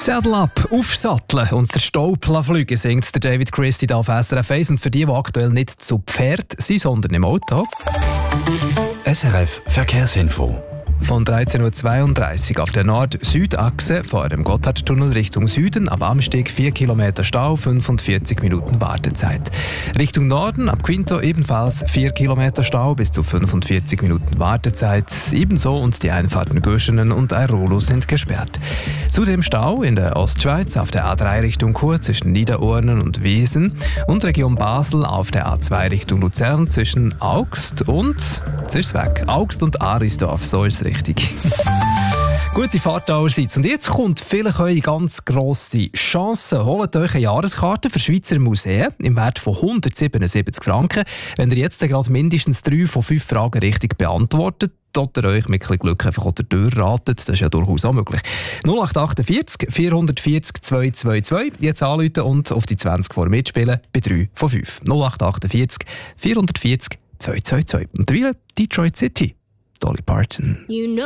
Saddle up, aufsatteln und der Staub fliegen, singt der David Christie auf SRF 1. Und für die aktuell nicht zu Pferd sind, sondern im Auto. SRF Verkehrsinfo. Von 13.32 Uhr auf der Nord-Süd-Achse vor dem Gotthardtunnel Richtung Süden ab Amsteg 4 Kilometer Stau, 45 Minuten Wartezeit. Richtung Norden ab Quinto ebenfalls 4 Kilometer Stau bis zu 45 Minuten Wartezeit. Ebenso und die Einfahrten Göschenen und Airolo sind gesperrt. Zudem Stau in der Ostschweiz auf der A3 Richtung Chur zwischen Niederurnen und Wesen und Region Basel auf der A2 Richtung Luzern zwischen Augst und Arisdorf, so ist es richtig. Gute Fahrt allerseits. Und jetzt kommt vielleicht eure ganz grosse Chance. Holt euch eine Jahreskarte für Schweizer Museen im Wert von 177 Franken, wenn ihr jetzt gerade mindestens 3 von 5 Fragen richtig beantwortet oder euch mit ein bisschen Glück einfach unter die Tür ratet. Das ist ja durchaus auch möglich. 0848 440 222. Jetzt anrufen und auf die 20 vor mitspielen bei 3 von 5. 0848 440 222. Und derweil Detroit City. Dolly Parton.